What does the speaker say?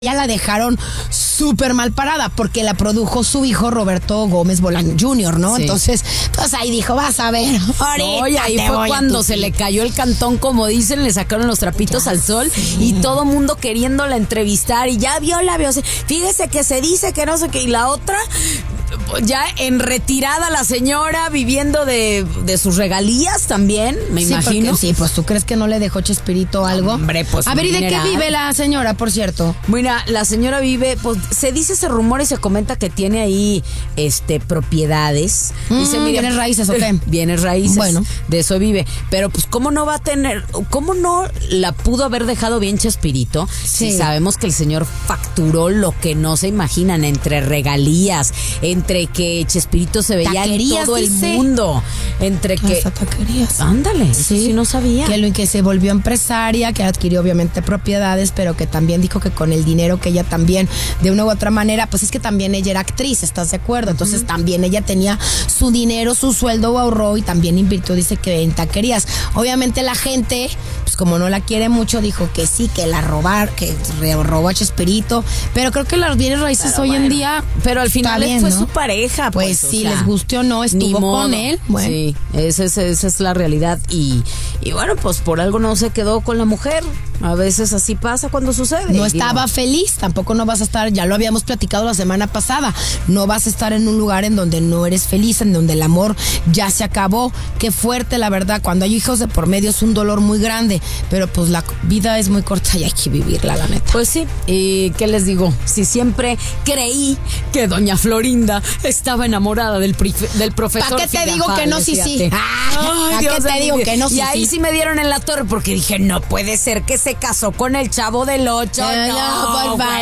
Ya la dejaron súper mal parada porque la produjo su hijo Roberto Gómez Bolán Jr., ¿no? Sí. Entonces, pues ahí dijo, vas a ver, ahorita Oye, ahí te fue voy a cuando se le cayó el cantón, como dicen, le sacaron los trapitos al sol y todo mundo queriéndola entrevistar y ya vio. Fíjese que se dice que no sé qué, y la otra, ya en retirada la señora, viviendo de sus regalías también, me imagino. Sí, pues tú crees que no le dejó Chespirito algo. Hombre, pues a ver, ¿y de qué mineral. vive la señora, por cierto? Mira, la señora vive, pues se dice ese rumor y se comenta que tiene ahí propiedades. Dice, mira, ¿bienes raíces o qué? Bienes raíces. Bueno. De eso vive. Pero pues cómo no va a tener, cómo no la pudo haber dejado bien Chespirito, Sí. si sabemos que el señor facturó lo que no se imaginan, entre regalías, entre que Chespirito se veía Taquerías, en todo dice. el mundo, entre que Hasta taquerías. ándale, eso sí no sabía. Que se volvió empresaria, que adquirió obviamente propiedades, pero que también dijo que con el dinero que ella también, de una u otra manera, pues es que también ella era actriz, ¿estás de acuerdo? Entonces también ella tenía su dinero, su sueldo, ahorró y también invirtió, dice que en taquerías. Obviamente la gente, pues como no la quiere mucho, dijo que sí, que la que robó a Chespirito, pero creo que los bienes raíces hoy en día, pero al final está bien, fue ¿no? su pareja, Pues o sí, sea, les guste o no, ni estuvo modo. con él. Bueno. Sí, esa es la realidad. Y bueno, pues por algo no se quedó con la mujer. A veces así pasa cuando sucede. No estaba feliz, tampoco no vas a estar, ya lo habíamos platicado la semana pasada, no vas a estar en un lugar en donde no eres feliz, en donde el amor ya se acabó. Qué fuerte, la verdad, cuando hay hijos de por medio es un dolor muy grande, pero pues la vida es muy corta y hay que vivirla, la neta. Pues sí, y ¿qué les digo? Si siempre creí que doña Florinda estaba enamorada del profesor. ¿Para qué te digo que no, sí, sí? ¿Para qué te digo que no, sí, Y ahí sí? sí me dieron en la torre porque dije, no puede ser que se casó con el Chavo del 8. No, por favor.